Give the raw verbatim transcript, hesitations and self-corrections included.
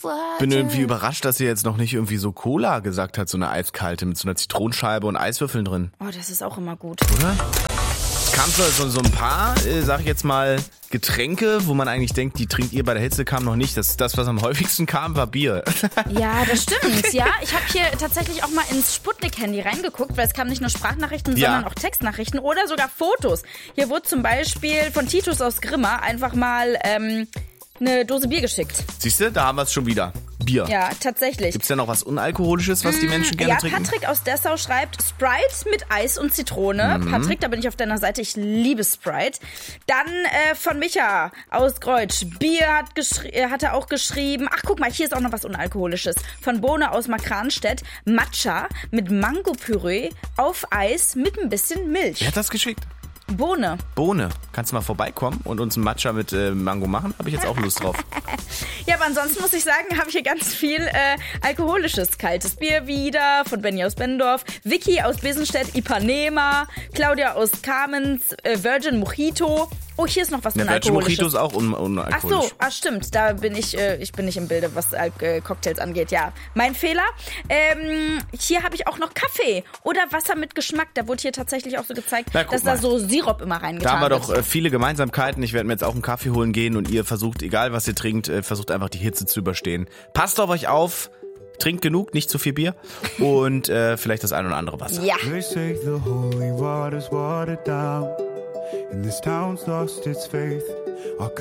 bin irgendwie überrascht, dass sie jetzt noch nicht irgendwie so Cola gesagt hat, so eine eiskalte mit so einer Zitronenscheibe und Eiswürfeln drin. Oh, das ist auch immer gut. Oder? Kam so, so, so ein paar, äh, sag ich jetzt mal, Getränke, wo man eigentlich denkt, die trinkt ihr bei der Hitze, kam noch nicht. Das, das was am häufigsten kam, war Bier. Ja, das stimmt. Ja, ich habe hier tatsächlich auch mal ins Sputnik-Handy reingeguckt, weil es kamen nicht nur Sprachnachrichten, Ja. sondern auch Textnachrichten oder sogar Fotos. Hier wurde zum Beispiel von Titus aus Grimma einfach mal ähm, eine Dose Bier geschickt. Siehst du, da haben wir es schon wieder. Bier. Ja, tatsächlich. Gibt's denn noch was Unalkoholisches, was die Menschen gerne ja, trinken? Patrick aus Dessau schreibt Sprite mit Eis und Zitrone. Mhm. Patrick, da bin ich auf deiner Seite. Ich liebe Sprite. Dann äh, von Micha aus Greutsch. Bier hat, geschri- äh, hat er auch geschrieben. Ach, guck mal, hier ist auch noch was Unalkoholisches. Von Bohne aus Markranstädt. Matcha mit Mango-Püree auf Eis mit ein bisschen Milch. Wer hat das geschickt? Bohne. Bohne. Kannst du mal vorbeikommen und uns einen Matcha mit äh, Mango machen? Habe ich jetzt auch Lust drauf. Ja, aber ansonsten muss ich sagen, habe ich hier ganz viel äh, alkoholisches kaltes Bier wieder von Benny aus Bendorf, Vicky aus Besenstedt, Ipanema, Claudia aus Kamenz, äh, Virgin Mojito. Oh, hier ist noch was Der Virgin unalkoholisches. Mojito ist auch un- unalkoholisch. Ach so, ah, stimmt. Da bin ich, äh, ich bin nicht im Bilde, was Al- äh, Cocktails angeht. Ja, mein Fehler. Ähm, hier habe ich auch noch Kaffee oder Wasser mit Geschmack. Da wurde hier tatsächlich auch so gezeigt, Na, guck dass mal. da so Sirup immer Da reingetan haben wir wird. doch äh, viele Gemeinsamkeiten. Ich werde mir jetzt auch einen Kaffee holen gehen und ihr versucht, egal was ihr trinkt, äh, versucht einfach die Hitze zu überstehen. Passt auf euch auf, trinkt genug, nicht zu viel Bier und äh, vielleicht das ein oder andere Wasser. Ja. They say the holy water's watered down, and this town's lost its faith. Our